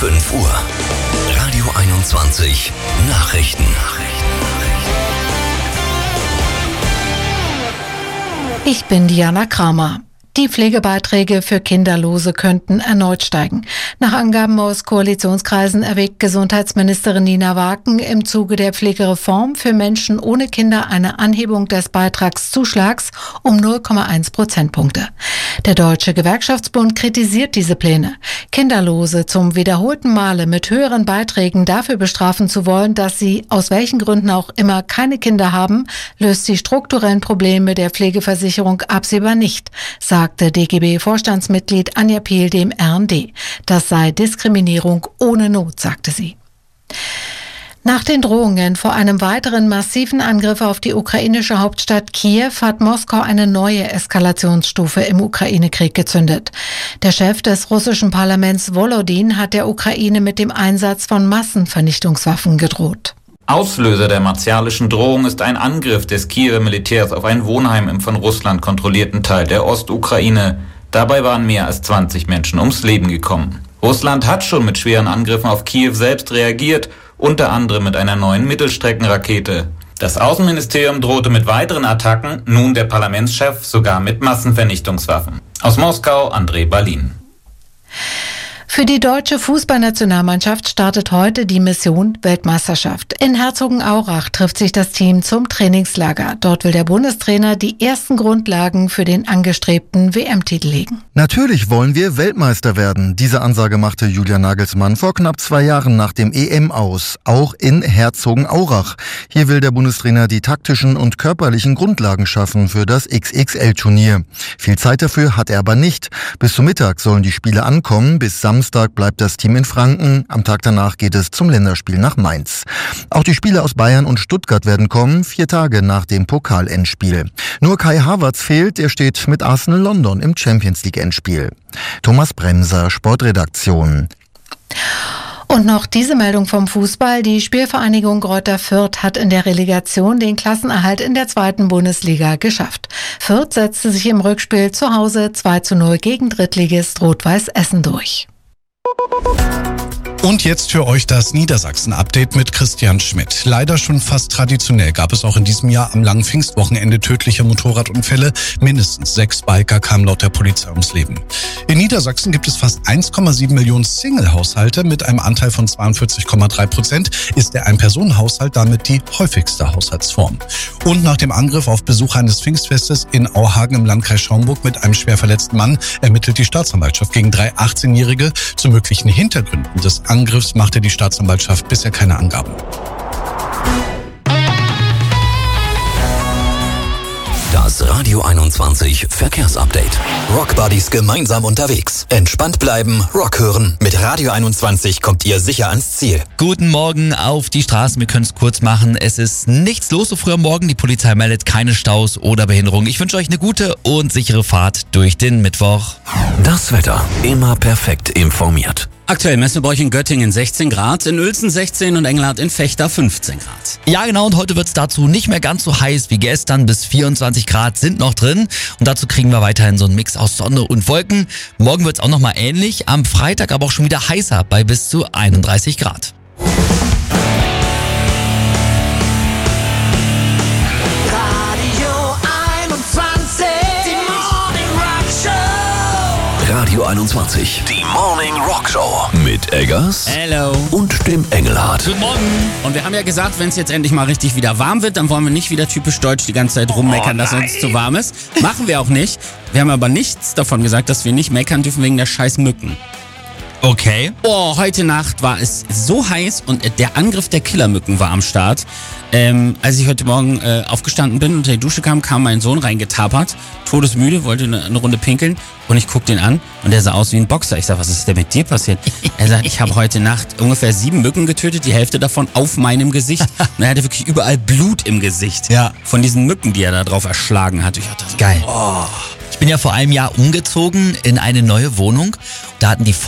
5 Uhr. Radio 21 Nachrichten. Ich bin Diana Kramer. Die Pflegebeiträge für Kinderlose könnten erneut steigen. Nach Angaben aus Koalitionskreisen erwägt Gesundheitsministerin Nina Waken im Zuge der Pflegereform für Menschen ohne Kinder eine Anhebung des Beitragszuschlags um 0,1 Prozentpunkte. Der Deutsche Gewerkschaftsbund kritisiert diese Pläne. Kinderlose zum wiederholten Male mit höheren Beiträgen dafür bestrafen zu wollen, dass sie aus welchen Gründen auch immer keine Kinder haben, löst die strukturellen Probleme der Pflegeversicherung absehbar nicht, sagte DGB-Vorstandsmitglied Anja Piel dem RND. Das sei Diskriminierung ohne Not, sagte sie. Nach den Drohungen vor einem weiteren massiven Angriff auf die ukrainische Hauptstadt Kiew hat Moskau eine neue Eskalationsstufe im Ukraine-Krieg gezündet. Der Chef des russischen Parlaments Volodin hat der Ukraine mit dem Einsatz von Massenvernichtungswaffen gedroht. Auslöser der martialischen Drohung ist ein Angriff des Kiewer Militärs auf ein Wohnheim im von Russland kontrollierten Teil der Ostukraine. Dabei waren mehr als 20 Menschen ums Leben gekommen. Russland hat schon mit schweren Angriffen auf Kiew selbst reagiert, unter anderem mit einer neuen Mittelstreckenrakete. Das Außenministerium drohte mit weiteren Attacken, nun der Parlamentschef sogar mit Massenvernichtungswaffen. Aus Moskau, André Balin. Für die deutsche Fußballnationalmannschaft startet heute die Mission Weltmeisterschaft. In Herzogenaurach trifft sich das Team zum Trainingslager. Dort will der Bundestrainer die ersten Grundlagen für den angestrebten WM-Titel legen. Natürlich wollen wir Weltmeister werden. Diese Ansage machte Julian Nagelsmann vor knapp 2 Jahren nach dem EM aus, auch in Herzogenaurach. Hier will der Bundestrainer die taktischen und körperlichen Grundlagen schaffen für das XXL-Turnier. Viel Zeit dafür hat er aber nicht. Bis zum Mittag sollen die Spiele ankommen, bis Samstag bleibt das Team in Franken. Am Tag danach geht es zum Länderspiel nach Mainz. Auch die Spieler aus Bayern und Stuttgart werden kommen, 4 Tage nach dem Pokal-Endspiel. Nur Kai Havertz fehlt, er steht mit Arsenal London im Champions-League-Endspiel. Thomas Bremser, Sportredaktion. Und noch diese Meldung vom Fußball. Die Spielvereinigung Greuther Fürth hat in der Relegation den Klassenerhalt in der 2. Bundesliga geschafft. Fürth setzte sich im Rückspiel zu Hause 2:0 gegen Drittligist Rot-Weiß Essen durch. Und jetzt für euch das Niedersachsen-Update mit Christian Schmidt. Leider schon fast traditionell gab es auch in diesem Jahr am langen Pfingstwochenende tödliche Motorradunfälle. Mindestens 6 Biker kamen laut der Polizei ums Leben. In Niedersachsen gibt es fast 1,7 Millionen Single-Haushalte. Mit einem Anteil von 42,3% ist der Ein-Personen-Haushalt damit die häufigste Haushaltsform. Und nach dem Angriff auf Besucher eines Pfingstfestes in Auhagen im Landkreis Schaumburg mit einem schwer verletzten Mann ermittelt die Staatsanwaltschaft gegen 3 18-Jährige. Zu möglichen Hintergründen des Angriffs machte die Staatsanwaltschaft bisher keine Angaben. Das Radio 21 Verkehrsupdate. Rock Buddies gemeinsam unterwegs. Entspannt bleiben, Rock hören. Mit Radio 21 kommt ihr sicher ans Ziel. Guten Morgen auf die Straßen. Wir können es kurz machen. Es ist nichts los so früh am Morgen. Die Polizei meldet keine Staus oder Behinderungen. Ich wünsche euch eine gute und sichere Fahrt durch den Mittwoch. Das Wetter immer perfekt informiert. Aktuell messen wir bei euch in Göttingen 16 Grad, in Uelzen 16 und Engelhardt in Vechta 15 Grad. Ja genau, und heute wird es dazu nicht mehr ganz so heiß wie gestern. Bis 24 Grad sind noch drin. Und dazu kriegen wir weiterhin so einen Mix aus Sonne und Wolken. Morgen wird es auch nochmal ähnlich. Am Freitag aber auch schon wieder heißer bei bis zu 31 Grad. Radio 21, die Morning Rock Show mit Eggers Hello. Und dem Engelhardt. Guten Morgen. Und wir haben ja gesagt, wenn es jetzt endlich mal richtig wieder warm wird, dann wollen wir nicht wieder typisch deutsch die ganze Zeit rummeckern, dass uns zu warm ist. Machen wir auch nicht. Wir haben aber nichts davon gesagt, dass wir nicht meckern dürfen wegen der scheiß Mücken. Okay. Oh, heute Nacht war es so heiß und der Angriff der Killermücken war am Start. Als ich heute Morgen aufgestanden bin und unter die Dusche kam mein Sohn reingetapert, todesmüde, wollte eine Runde pinkeln und ich guck den an und der sah aus wie ein Boxer. Ich sag, was ist denn mit dir passiert? Er sagt, ich habe heute Nacht ungefähr 7 Mücken getötet, die Hälfte davon auf meinem Gesicht. Und er hatte wirklich überall Blut im Gesicht. Ja. Von diesen Mücken, die er da drauf erschlagen hat. Ich dachte, geil. Ich bin ja vor einem Jahr umgezogen in eine neue Wohnung. Da hatten die